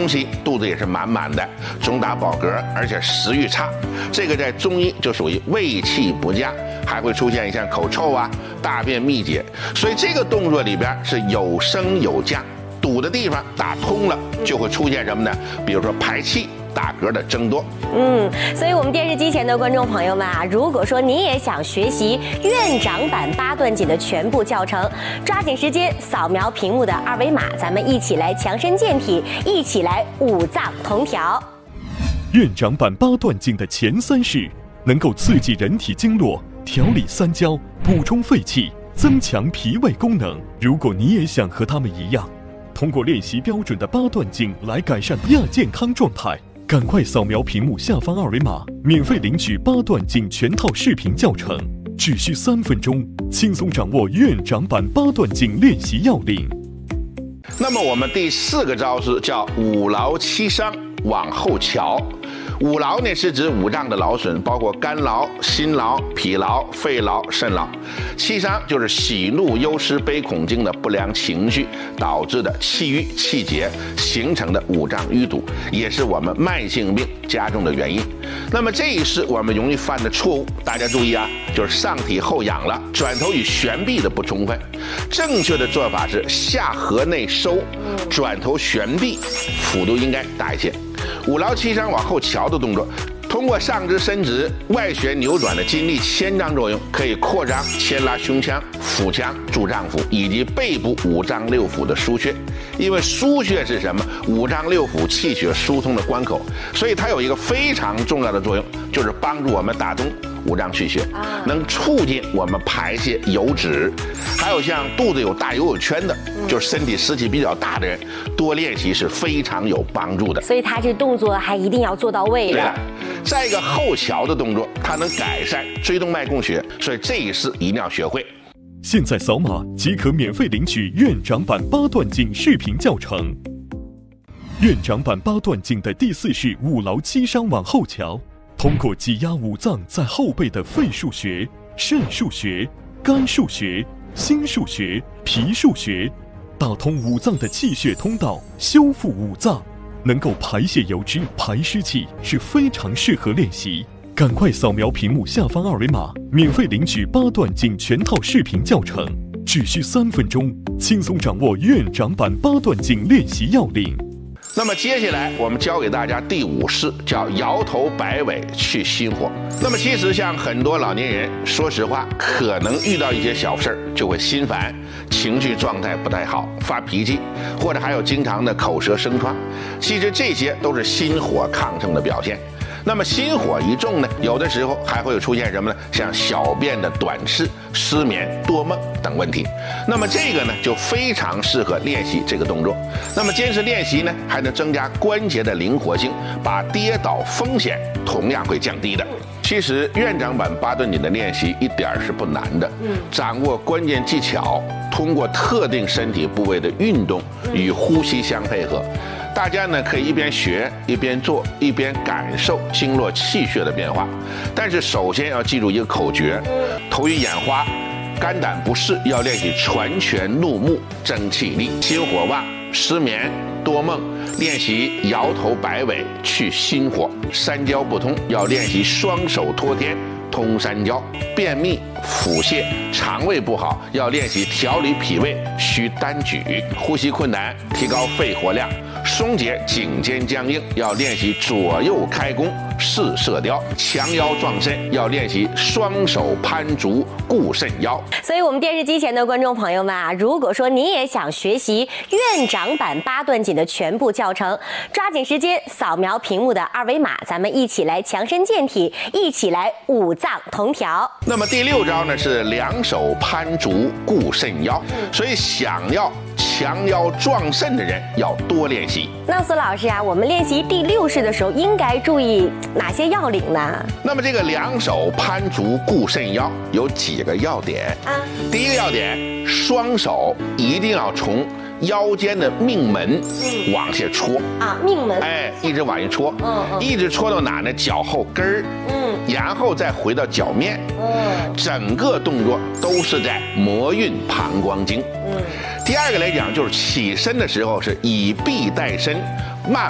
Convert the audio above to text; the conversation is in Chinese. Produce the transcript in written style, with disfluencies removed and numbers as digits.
东西，肚子也是满满的，总打饱嗝，而且食欲差。这个在中医就属于胃气不佳，还会出现像口臭啊、大便秘结。所以这个动作里边是有升有降，堵的地方打通了，就会出现什么呢？比如说排气、打嗝的增多。 所以我们电视机前的观众朋友们啊，如果说你也想学习院长版八段锦的全部教程，抓紧时间扫描屏幕的二维码，咱们一起来强身健体，一起来五脏同调。 院长版八段锦的前3式能够刺激人体经络，调理三焦，补充肺气，增强脾胃功能。如果你也想和他们一样，通过练习标准的八段锦来改善亚健康状态，赶快扫描屏幕下方二维码，免费领取八段锦全套视频教程，只需3分钟，轻松掌握院长版八段锦练习要领。 那么我们第4个招式叫五劳七伤往后瞧。五劳呢是指五脏的劳损，包括肝劳、心劳、脾劳、肺劳、肾劳。七伤就是喜怒忧思悲恐惊的不良情绪导致的气郁气结形成的五脏淤堵，也是我们慢性病加重的原因。那么这一式我们容易犯的错误，大家注意啊，就是上体后仰了，转头与旋臂的不充分。正确的做法是下颌内收，转头旋臂，幅度应该大一些。五劳七伤往后瞧的动作，通过上肢伸直、外旋扭转的筋力牵张作用，可以扩张牵拉胸腔、腹腔、柱脏腑以及背部五脏六腑的腧穴。因为腧穴是什么？五脏六腑气血疏通的关口，所以它有一个非常重要的作用，就是帮助我们打通五脏气血，能促进我们排泄油脂。还有像肚子有大游泳圈的，就是身体湿气比较大的人，多练习是非常有帮助的。 所以他这动作还一定要做到位的。 对了，再一个后桥的动作，它能改善椎动脉供血，所以这一式一定要学会。 现在扫码即可免费领取院长版八段锦视频教程。院长版八段锦的第4式五劳七伤往后瞧，通过挤压五脏在后背的肺腧穴、肾腧穴、肝腧穴、心腧穴、脾腧穴，打通五脏的气血通道，修复五脏，能够排泄油脂、排湿气，是非常适合练习。赶快扫描屏幕下方二维码，免费领取八段锦全套视频教程，只需3分钟，轻松掌握院长版八段锦练习要领。 那么接下来我们教给大家第5式，叫摇头摆尾去心火。那么其实像很多老年人，说实话，可能遇到一些小事儿就会心烦，情绪状态不太好，发脾气，或者还有经常的口舌生疮。其实这些都是心火亢盛的表现。那么心火一重呢，有的时候还会出现什么呢？像小便的短赤、失眠、多梦等问题。那么这个呢，就非常适合练习这个动作。那么坚持练习呢，还能增加关节的灵活性，把跌倒风险同样会降低的。其实院长版八段锦的练习一点是不难的，掌握关键技巧，通过特定身体部位的运动与呼吸相配合。大家呢可以一边学一边做，一边感受经络气血的变化。但是首先要记住一个口诀：头晕眼花、肝胆不适要练习传拳怒目争气力；心火旺、失眠、多梦练习摇头摆尾去心火；三焦不通要练习双手托天通三焦；便秘、腹泻、肠胃不好要练习调理脾胃需单举；呼吸困难提高肺活量，松解颈肩僵硬要练习左右开弓试射雕；强腰壮肾要练习双手攀足固肾腰。 所以我们电视机前的观众朋友们啊，如果说你也想学习院长版八段锦的全部教程，抓紧时间扫描屏幕的二维码，咱们一起来强身健体，一起来五脏同调。 那么第6招呢是两手攀足固肾腰，所以想要强腰壮肾的人要多练习。 那苏老师啊，我们练习第6式的时候应该注意哪些要领呢？ 那么这个两手攀足固肾腰有几个要点啊？第一个要点，双手一定要从腰间的命门往下戳啊，命门， 一直往下戳，一直戳到哪呢？脚后跟儿，然后再回到脚面，整个动作都是在摩运膀胱经。第二个来讲，就是起身的时候是以臂带身，慢